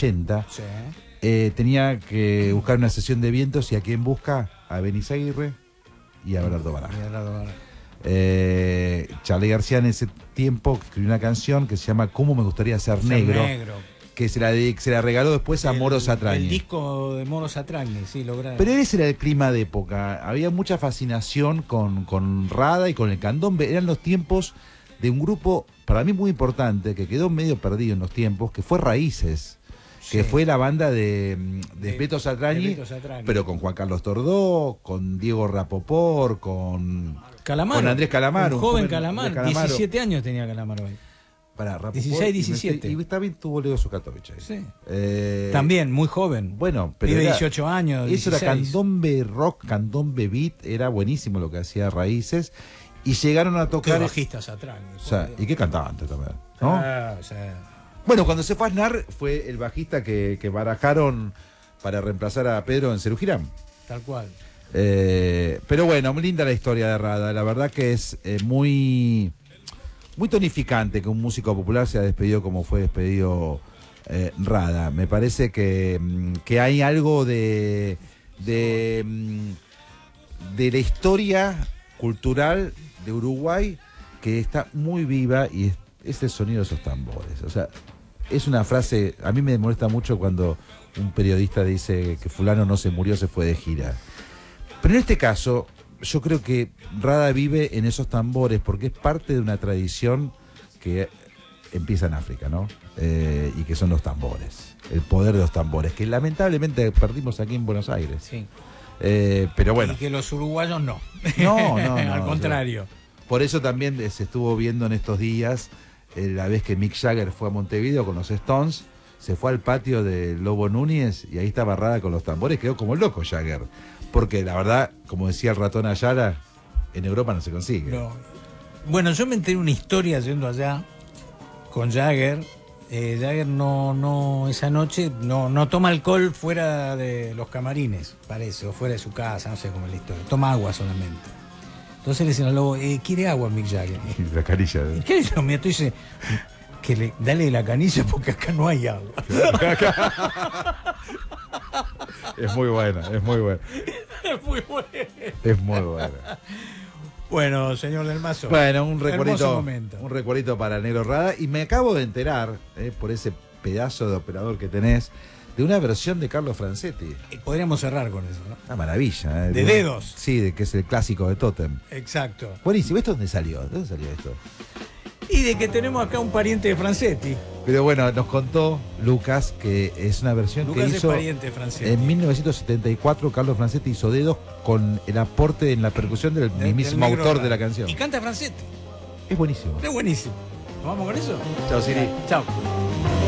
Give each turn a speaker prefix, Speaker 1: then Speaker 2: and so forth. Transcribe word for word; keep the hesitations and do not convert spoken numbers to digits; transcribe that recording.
Speaker 1: ochenta,
Speaker 2: Sí.
Speaker 1: eh, tenía que buscar una sesión de vientos y a quién busca, a Benis Aguirre y a Bernardo Baraja. Eh, Charly García en ese tiempo escribió una canción que se llama ¿Cómo me gustaría ser, ser negro? negro? Que se la, se la regaló después a el, Moro Satrañi.
Speaker 2: El disco de Moro Satrañi, sí, lograron.
Speaker 1: Pero ese era el clima de época. Había mucha fascinación con, con Rada y con el candombe. Eran los tiempos de un grupo, para mí muy importante, que quedó medio perdido en los tiempos, que fue Raíces. Sí. Que fue la banda de, de, de Beto Satrañi, Satrañi, pero con Juan Carlos Tordó, con Diego Rapoport, con,
Speaker 2: Calamaro,
Speaker 1: con Andrés Calamaro.
Speaker 2: Un joven, joven Calamaro, Calamaro, diecisiete años tenía Calamaro ahí.
Speaker 1: Para Rapoport,
Speaker 2: dieciséis, diecisiete.
Speaker 1: Y, y también tuvo Leo Zukatovich ahí.
Speaker 2: Sí.
Speaker 1: Eh,
Speaker 2: también, muy joven.
Speaker 1: Bueno, pero.
Speaker 2: Tiene dieciocho años.
Speaker 1: Eso dieciséis. Era candombe rock, candombe beat, era buenísimo lo que hacía Raíces. Y llegaron a tocar.
Speaker 2: Qué bajistas atrás.
Speaker 1: O sea, y qué cantantes también, ¿no?
Speaker 2: Ah, o sea.
Speaker 1: Bueno, cuando se fue a Aznar, fue el bajista que, que barajaron para reemplazar a Pedro en Serú Girán.
Speaker 2: Tal cual.
Speaker 1: Eh, pero bueno, muy linda la historia de Rada. La verdad que es eh, muy, muy tonificante que un músico popular sea despedido como fue despedido eh, Rada. Me parece que, que hay algo de, de, de la historia cultural de Uruguay que está muy viva y es, es el sonido de esos tambores. O sea, es una frase, a mí me molesta mucho cuando un periodista dice que fulano no se murió, se fue de gira. Pero en este caso, yo creo que Rada vive en esos tambores porque es parte de una tradición que empieza en África, ¿no? Eh, y que son los tambores, el poder de los tambores, que lamentablemente perdimos aquí en Buenos Aires.
Speaker 2: Sí.
Speaker 1: Eh, pero bueno.
Speaker 2: Y que los uruguayos no.
Speaker 1: No, no, no.
Speaker 2: Al contrario.
Speaker 1: O sea, por eso también se estuvo viendo en estos días, eh, la vez que Mick Jagger fue a Montevideo con los Stones, se fue al patio de Lobo Núñez y ahí estaba Rada con los tambores, quedó como loco Jagger. Porque la verdad, como decía el ratón Ayala, en Europa no se consigue.
Speaker 2: No. Bueno, yo me enteré una historia yendo allá con Jagger. Eh, Jagger no, no, esa noche no, no toma alcohol fuera de los camarines, parece, o fuera de su casa, no sé cómo es la historia. Toma agua solamente. Entonces le dicen al lobo, eh, ¿quiere agua, Mick Jagger?
Speaker 1: Y la canilla.
Speaker 2: ¿Y qué es lo mío? Tú dices, que le, dale la canilla porque acá no hay agua.
Speaker 1: Es muy buena, es muy buena.
Speaker 2: Es muy buena.
Speaker 1: Es muy buena.
Speaker 2: Bueno, señor Del Mazo.
Speaker 1: Bueno, un recuerdito, un recuerdito para Negro Rada. Y me acabo de enterar, eh, por ese pedazo de operador que tenés, de una versión de Carlos Francetti.
Speaker 2: Podríamos cerrar con eso, ¿no?
Speaker 1: Una maravilla. ¿eh?
Speaker 2: De dedos.
Speaker 1: Sí, de que es el clásico de Totem.
Speaker 2: Exacto.
Speaker 1: Buenísimo. ¿Esto dónde salió? ¿De dónde salió esto?
Speaker 2: Y de que tenemos acá un pariente de Francetti.
Speaker 1: Pero bueno, nos contó Lucas que es una versión
Speaker 2: Lucas
Speaker 1: que hizo
Speaker 2: es pariente de Francetti.
Speaker 1: En mil novecientos setenta y cuatro. Carlos Francetti hizo Dedos con el aporte en la percusión del de, mismo del autor de la canción.
Speaker 2: Y canta Francetti.
Speaker 1: Es buenísimo.
Speaker 2: Es buenísimo. ¿Vamos con eso?
Speaker 1: Chao, Siri.
Speaker 2: Chao.